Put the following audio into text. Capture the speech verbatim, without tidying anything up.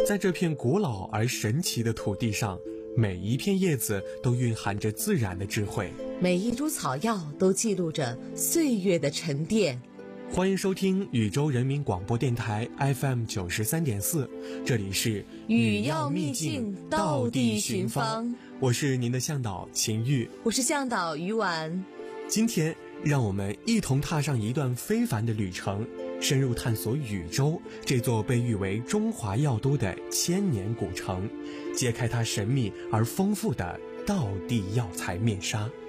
在这片古老而神奇的土地上，每一片叶子都蕴含着自然的智慧， 每一株草药都记录着岁月的沉淀。 欢迎收听宇宙人民广播电台 F M 九十三点四，这里是语要秘境，道地寻芳。 我是您的向导秦玉， 我是向导于婉。 今天让我们一同踏上一段非凡的旅程，深入探索禹州这座被誉为中华药都的千年古城，揭开它神秘而丰富的道地药材面纱。